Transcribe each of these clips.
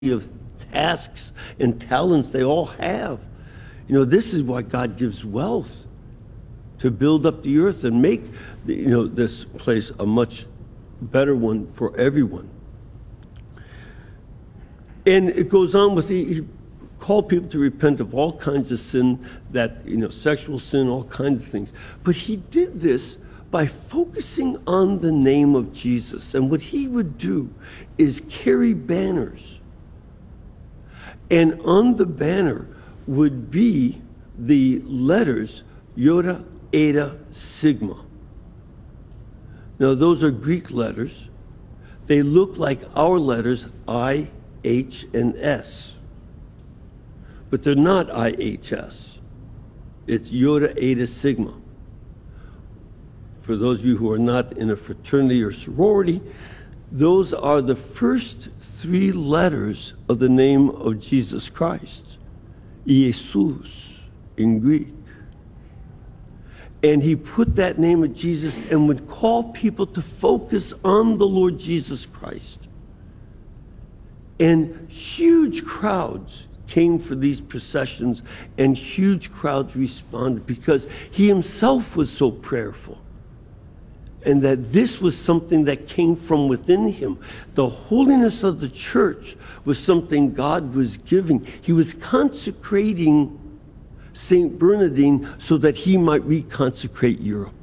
of tasks and talents they all have. This is why God gives wealth, to build up the earth and make this place a much better one for everyone. And it goes on with he called people to repent of all kinds of sin, that sexual sin, all kinds of things. But he did this by focusing on the name of Jesus. And what he would do is carry banners. And on the banner would be the letters Iota, Eta, Sigma. Now, those are Greek letters. They look like our letters, I, H, and S. But they're not IHS. It's Iota, Eta, Sigma. For those of you who are not in a fraternity or sorority, those are the first three letters of the name of Jesus Christ, Jesus in Greek. And he put that name of Jesus and would call people to focus on the Lord Jesus Christ. And huge crowds came for these processions, and huge crowds responded because he himself was so prayerful. And that this was something that came from within him. The holiness of the church was something God was giving. He was consecrating St. Bernardine so that he might reconsecrate Europe.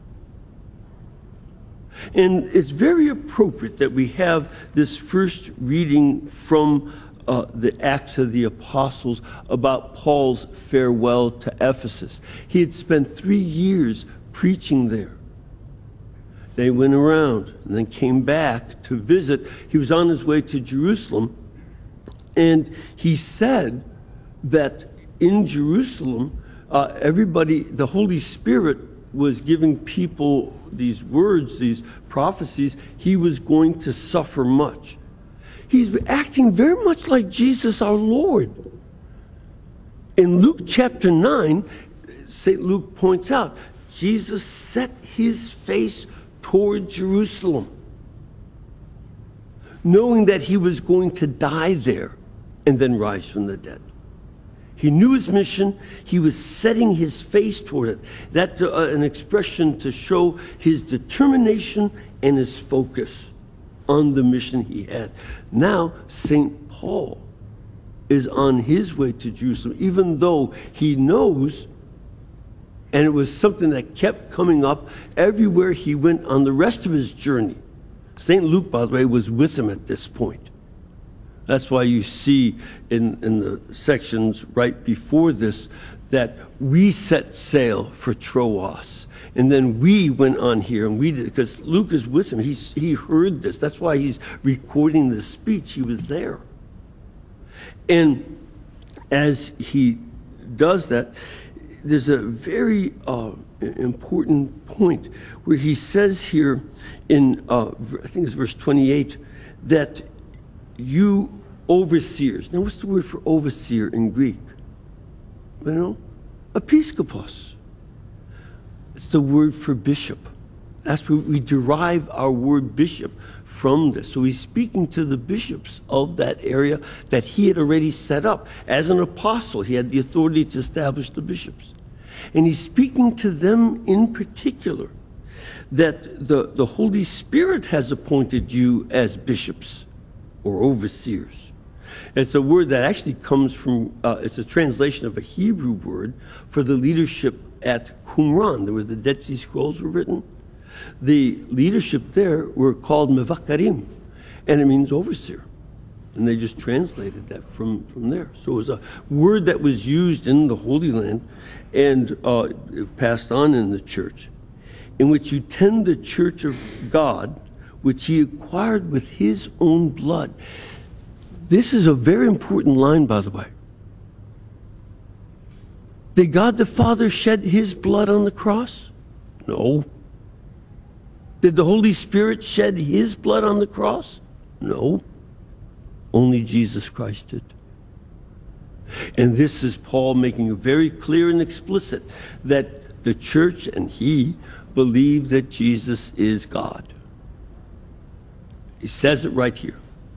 And it's very appropriate that we have this first reading from the Acts of the Apostles about Paul's farewell to Ephesus. He had spent 3 years preaching there. They went around and then came back to visit. He was on his way to Jerusalem, and he said that in Jerusalem, the Holy Spirit was giving people these words, these prophecies. He was going to suffer much. He's acting very much like Jesus our Lord. In Luke chapter 9, St. Luke points out, Jesus set his face toward Jerusalem, knowing that he was going to die there and then rise from the dead. He knew his mission. He was setting his face toward it. That's an expression to show his determination and his focus on the mission he had. Now, St. Paul is on his way to Jerusalem, even though he knows. And it was something that kept coming up everywhere he went on the rest of his journey. St. Luke, by the way, was with him at this point. That's why you see in the sections right before this that we set sail for Troas. And then we went on here, and we did, because Luke is with him. He heard this. That's why he's recording this speech. He was there. And as he does that, there's a very important point where he says here in, I think it's verse 28, that you overseers. Now, what's the word for overseer in Greek? Episkopos. It's the word for bishop. That's where we derive our word bishop from this. So he's speaking to the bishops of that area that he had already set up. As an apostle, he had the authority to establish the bishops. And he's speaking to them in particular that the Holy Spirit has appointed you as bishops or overseers. It's a word that actually comes from, it's a translation of a Hebrew word for the leadership at Qumran, where the Dead Sea Scrolls were written. The leadership there were called mevakarim, and it means overseer. And they just translated that from there. So it was a word that was used in the Holy Land and passed on in the church, in which you tend the church of God, which he acquired with his own blood. This is a very important line, by the way. Did God the Father shed his blood on the cross? No. Did the Holy Spirit shed his blood on the cross? No. Only Jesus Christ did. And this is Paul making it very clear and explicit that the church and he believe that Jesus is God. He says it right here.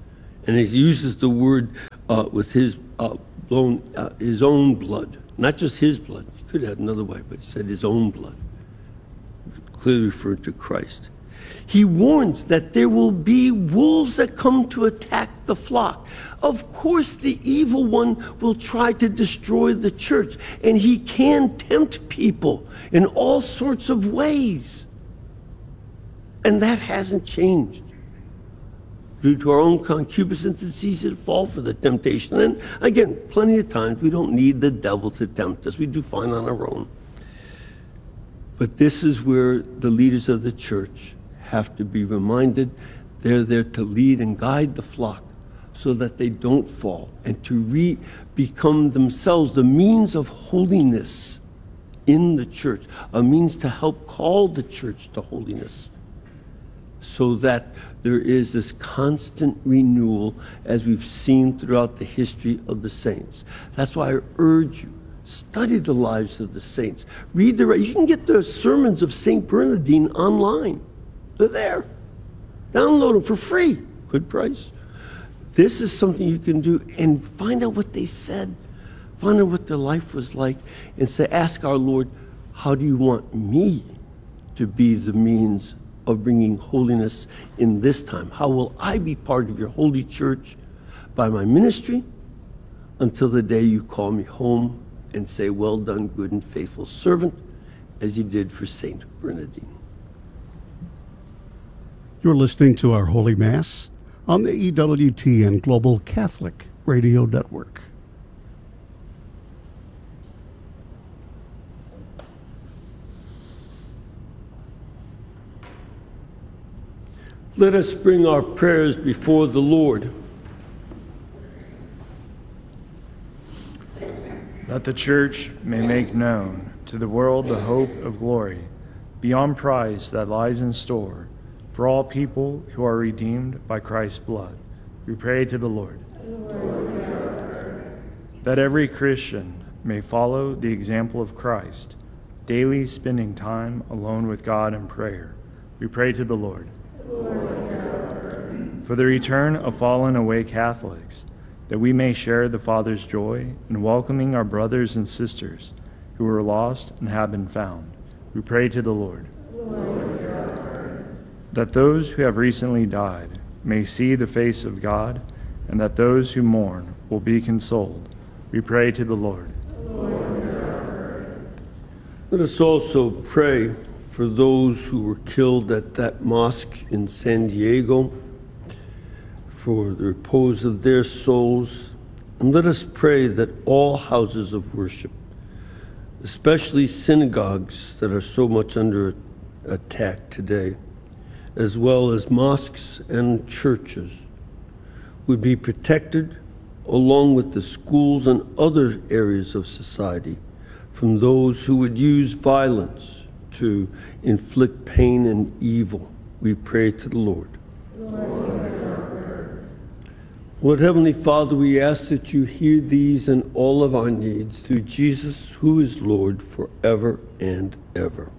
And he uses the word with his own blood, not just his blood. He could have had another way, but he said his own blood, clearly referred to Christ. He warns that there will be wolves that come to attack the flock. Of course, the evil one will try to destroy the church, and he can tempt people in all sorts of ways. And that hasn't changed. Due to our own concupiscence, it's easy to fall for the temptation. And again, plenty of times we don't need the devil to tempt us. We do fine on our own. But this is where the leaders of the church have to be reminded they're there to lead and guide the flock so that they don't fall, and to become themselves the means of holiness in the church, a means to help call the church to holiness, so that there is this constant renewal as we've seen throughout the history of the saints. That's why I urge you, study the lives of the saints. You can get the sermons of St. Bernardine online. They're there. Download them for free. Good price. This is something you can do, and find out what they said. Find out what their life was like, and ask our Lord, how do you want me to be the means of bringing holiness in this time? How will I be part of your holy church? By my ministry, until the day you call me home and say, well done, good and faithful servant, as you did for Saint Bernardine. You're listening to our Holy Mass on the EWTN Global Catholic Radio Network. Let us bring our prayers before the Lord. That the Church may make known to the world the hope of glory, beyond price that lies in store for all people who are redeemed by Christ's blood. We pray to the Lord. That every Christian may follow the example of Christ, daily spending time alone with God in prayer. We pray to the Lord. For the return of fallen away Catholics, that we may share the Father's joy in welcoming our brothers and sisters who were lost and have been found. We pray to the Lord. That those who have recently died may see the face of God, and that those who mourn will be consoled. We pray to the Lord. Let us also pray for those who were killed at that mosque in San Diego, for the repose of their souls. And let us pray that all houses of worship, especially synagogues that are so much under attack today, as well as mosques and churches, would be protected, along with the schools and other areas of society, from those who would use violence to inflict pain and evil. We pray to the Lord. Lord Heavenly Father, we ask that you hear these and all of our needs through Jesus, who is Lord forever and ever.